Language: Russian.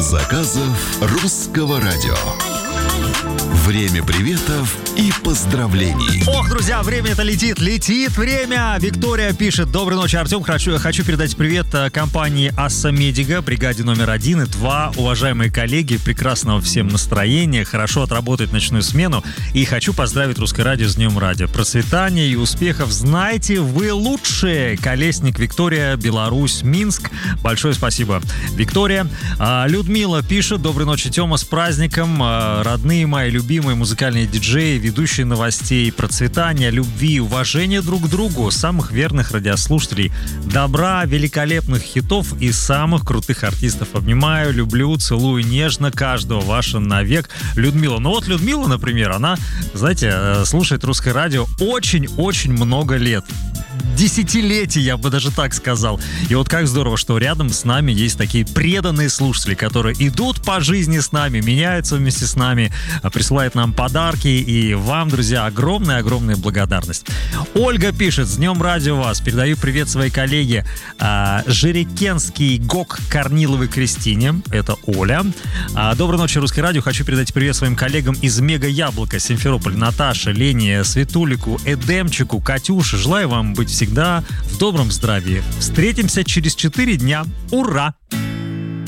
заказов русского радио. Время приветов и поздравлений. Ох, друзья, время это летит время. Виктория пишет: доброй ночи, Артем. Хочу передать привет компании Асса Медига, бригаде номер 1 и 2. Уважаемые коллеги, прекрасного всем настроения, хорошо отработать ночную смену. И хочу поздравить Русское радио с Днем радио. Процветания и успехов. Знаете, вы лучшие. Колесник Виктория, Беларусь, Минск. Большое спасибо, Виктория. Людмила пишет: доброй ночи, Тёма, с праздником. Родные мои любимые музыкальные диджеи, ведущие новостей, процветания, любви, уважения друг к другу, самых верных радиослушателей, добра, великолепных хитов и самых крутых артистов. Обнимаю, люблю, целую нежно каждого. Ваша навек, Людмила. Ну вот Людмила, например, она, знаете, слушает Русское радио очень-очень много лет. Десятилетий, я бы даже так сказал. И вот как здорово, что рядом с нами есть такие преданные слушатели, которые идут по жизни с нами, меняются вместе с нами, присылают нам подарки. И вам, друзья, огромная благодарность. Ольга пишет: с Днем радио вас. Передаю привет своей коллеге Жирикенский ГОК Корниловой Кристине. Это Оля. Доброй ночи, Русское радио. Хочу передать привет своим коллегам из Мега Яблока, Симферополь, Наташе, Лене, Светулику, Эдемчику, Катюше. Желаю вам быть всегда в добром здравии. Встретимся через 4 дня. Ура!